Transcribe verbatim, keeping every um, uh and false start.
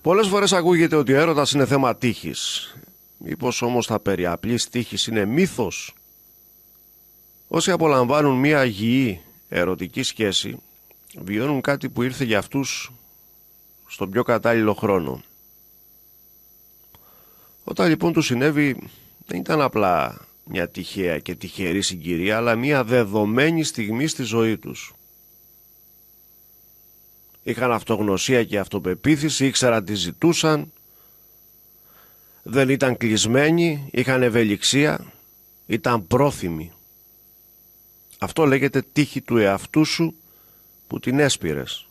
Πολλές φορές ακούγεται ότι ο έρωτας είναι θέμα τύχης. Μήπως όμως τα περί απλής τύχης είναι μύθος? Όσοι απολαμβάνουν μια αγιή ερωτική σχέση βιώνουν κάτι που ήρθε για αυτούς στον πιο κατάλληλο χρόνο. Όταν λοιπόν του συνέβη, δεν ήταν απλά μια τυχαία και τυχερή συγκυρία, αλλά μια δεδομένη στιγμή στη ζωή τους. Είχαν αυτογνωσία και αυτοπεποίθηση, ήξεραν τι ζητούσαν, δεν ήταν κλεισμένοι, είχαν ευελιξία, ήταν πρόθυμοι. Αυτό λέγεται τύχη του εαυτού σου που την έσπηρες.